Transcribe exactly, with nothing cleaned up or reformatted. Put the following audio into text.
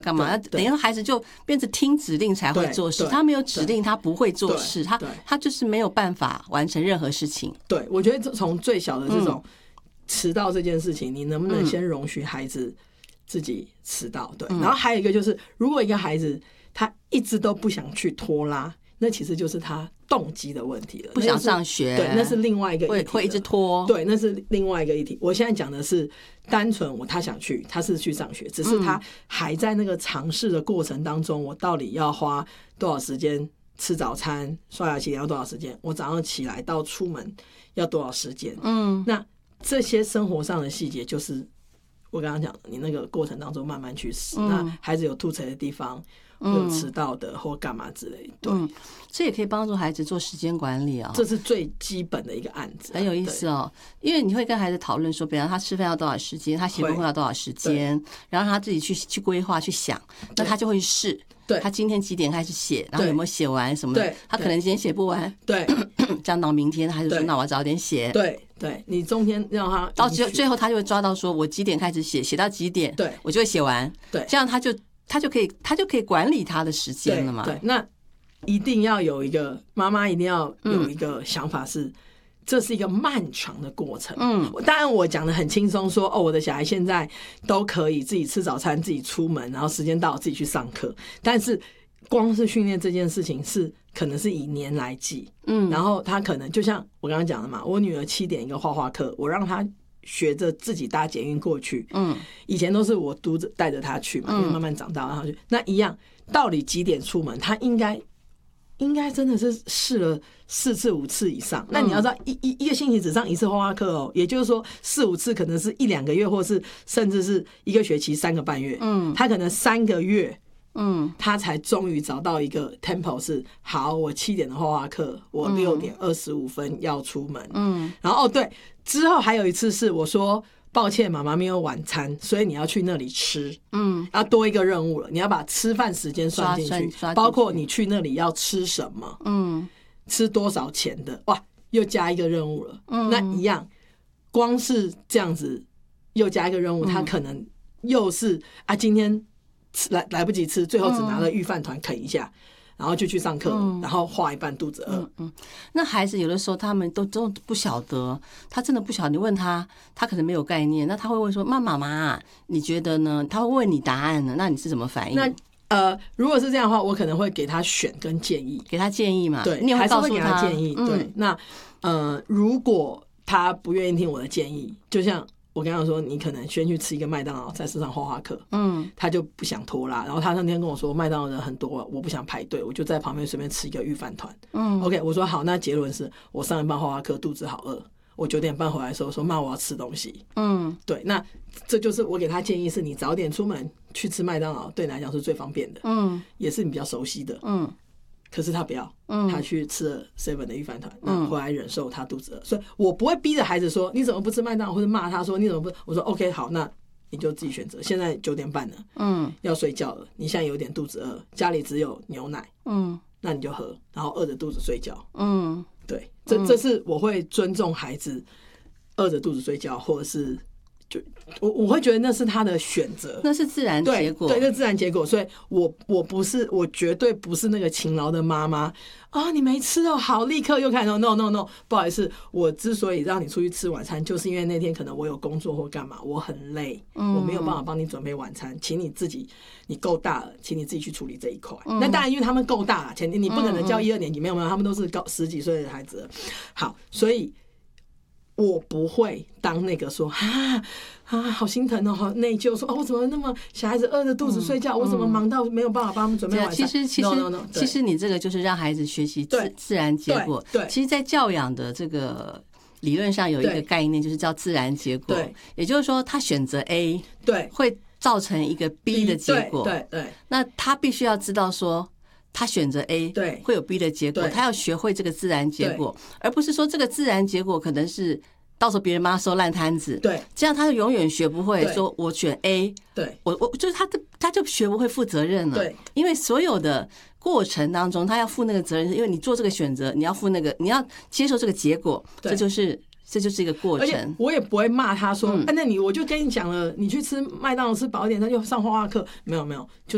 干嘛？等于说孩子就变成听指令才会做事，他没有指令他不会做事，他他就是没有办法完成任何事情。 对，我觉得从最小的这种迟到这件事情，嗯、你能不能先容许孩子自己迟到？对，嗯、然后还有一个就是，如果一个孩子他一直都不想去拖拉，那其实就是他动机的问题了， 不想上学， 对，那是另外一个议题， 会一直拖， 对，那是另外一个议题。我现在讲的是单纯我他想去，他是去上学，只是他还在那个尝试的过程当中，我到底要花多少时间吃早餐、刷牙洗脸要多少时间？我早上起来到出门要多少时间？嗯，那这些生活上的细节，就是我刚刚讲的，你那个过程当中慢慢去试。嗯、那孩子有吐槽的地方。会有迟到的或干嘛之类的，对、嗯， 这也可以帮助孩子做时间管理啊、哦。 这是最基本的一个案子， 很有意思哦。因为你会跟孩子讨论说，比方他吃饭要多少时间，他写功课要多少时间，然后他自己去去规划去想，那他就会试。对，他今天几点开始写，然后有没有写完什么的？他可能今天写不完，对，这样到明天，他就说那我早点写。 对。对，你中间让他到最后，他就会抓到说，我几点开始写，写到几点，对我就会写完。对，这样他就。他就可以，他就可以管理他的时间了嘛。 对，对，那一定要有一个妈妈，一定要有一个想法是，嗯、这是一个漫长的过程。嗯，当然我讲的很轻松，说哦，我的小孩现在都可以自己吃早餐，自己出门，然后时间到自己去上课。但是光是训练这件事情是可能是以年来计。嗯，然后他可能就像我刚刚讲的嘛，我女儿七点一个画画课，我让她学着自己搭捷运过去，嗯，以前都是我独自带着他去嘛，因为慢慢长大，然后就那一样，到底几点出门，他应该应该真的是试了四次五次以上。那你要知道，一一一个星期只上一次画画课哦，也就是说四五次可能是一两个月，或是甚至是一个学期三个半月，嗯，他可能三个月。嗯，他才终于找到一个 tempo 是好，我七点的画画课，我六点二十五分要出门。嗯，然后哦对，之后还有一次是我说抱歉，妈妈没有晚餐，所以你要去那里吃。嗯，要多一个任务了，你要把吃饭时间算进去，包括你去那里要吃什么，嗯，吃多少钱的，哇，又加一个任务了。嗯，那一样，光是这样子又加一个任务，他可能又是啊，今天。来来不及吃，最后只拿了御饭团啃一下，嗯、然后就去上课，嗯、然后画一半肚子饿。嗯嗯， 那孩子有的时候他们都都不晓得，他真的不晓得。你问他，他可能没有概念，那他会问说：“妈妈妈，你觉得呢？”他会问你答案呢，那你是怎么反应？ 那呃，如果是这样的话，我可能会给他选跟建议， 给他建议嘛。 对， 你也会告诉他还是会给他建议。嗯、对，那呃，如果他不愿意听我的建议，就像。我跟他说，你可能先去吃一个麦当劳，在市场画画课，嗯，他就不想拖拉。然后他那天跟我说，麦当劳人很多，我不想排队，我就在旁边随便吃一个御饭团。嗯 ，OK， 我说好，那结论是我上一班画画课肚子好饿，我九点半回来的时候说妈我要吃东西。嗯，对，那这就是我给他建议，是你早点出门去吃麦当劳，对你来讲是最方便的，嗯，也是你比较熟悉的，嗯。可是他不要，嗯，他去吃了 seven 的御饭团，那回来忍受他肚子饿，所以我不会逼着孩子说你怎么不吃麦当劳，或者骂他说你怎么不，我说 OK 好，那你就自己选择。现在九点半了，嗯，要睡觉了，你现在有点肚子饿，家里只有牛奶，嗯，那你就喝，然后饿着肚子睡觉，嗯，对，这这是我会尊重孩子饿着肚子睡觉，或者是。就我我会觉得那是他的选择， 那是自然结果， 对，对，那自然结果。所以我我不是，我绝对不是那个勤劳的妈妈啊！你没吃哦，好，立刻又开始 no no no， 不好意思，我之所以让你出去吃晚餐，就是因为那天可能我有工作或干嘛，我很累，嗯、我没有办法帮你准备晚餐，请你自己，你够大了，请你自己去处理这一块。嗯、那当然，因为他们够大了，前提你不可能教一二年级，没有没有，他们都是高十几岁的孩子了。好，所以。我不会当那个说啊啊好心疼哦，好内疚，说哦我怎么那么小孩子饿着肚子睡觉，嗯、我怎么忙到没有办法帮他们准备晚餐？ 其实其实 no, no, no, 其实你这个就是让孩子学习自自然结果。对，其实，在教养的这个理论上有一个概念，就是叫自然结果。对，也就是说，他选择 A， 对，会造成一个 B 的结果。 对 对, 对， 那他必须要知道说。他选择 A， 对，会有 B 的结果，他要学会这个自然结果，而不是说这个自然结果可能是到时候别人帮他收烂摊子，对，这样他就永远学不会说我选 A， 对，我我就是他他就学不会负责任了，对，因为所有的过程当中他要负那个责任，因为你做这个选择，你要负那个，你要接受这个结果，这就是这就是一个过程。而且我也不会骂他说，嗯、啊，那你我就跟你讲了，你去吃麦当劳吃饱一点，他就上画画课，没有没有，就